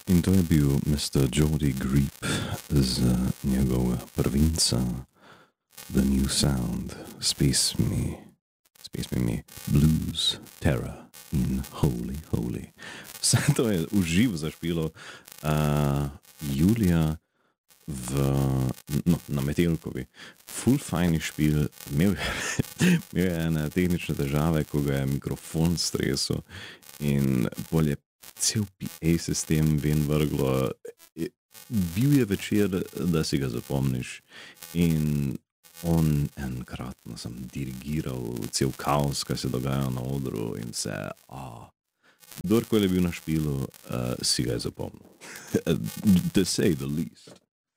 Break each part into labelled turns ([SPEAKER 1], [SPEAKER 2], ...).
[SPEAKER 1] In to je bil Mr. Jordy Grip z njegovega prvinca The New Sound s pesmimi Blues, Terror in Holy Holy. Vse to je v živo zašpilo Julija na Metelkovi. Ful fajni špil, imel je ene tehnične težave, ko ga je mikrofon stresel in bolje cel PA sistem ven vrglo. Bil je večer, da si ga zapomniš, in on enkratno sem dirigiral cel kaos, kaj se dogaja na odru in vse. Kdorkoli je bil na špilu, si ga je zapomnil. To say the least.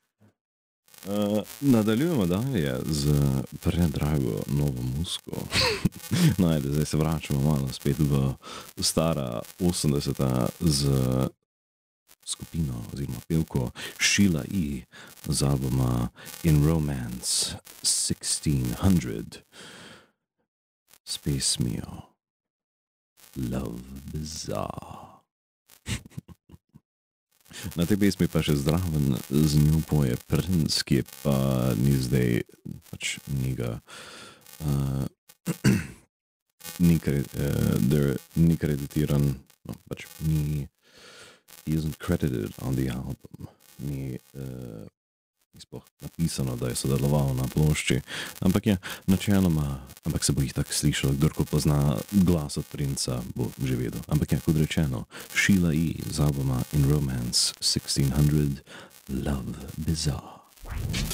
[SPEAKER 1] Nadaljujemo dalje z predrago novo muziko. No, ajde, zdaj se vračamo malo spet v stara 80-ta z skupino oziroma pevko Sheila E. z albuma In Romance 1600 s pesmijo Love Bizarre. Na tej pesmi pa še zdraven z njo poje Prince, ki je pa ni zdaj pač njega ni kreditiran, no, pač ni he isn't credited on the album, ni sploh napisano, da je sodeloval na plošči, ampak je načeloma, ampak se bo jih tako slišal, kdorko pozna glas od Princa, bo že vedel. Ampak je, kot rečeno, Sheila E. z albuma In Romance 1600, Love Bizarre.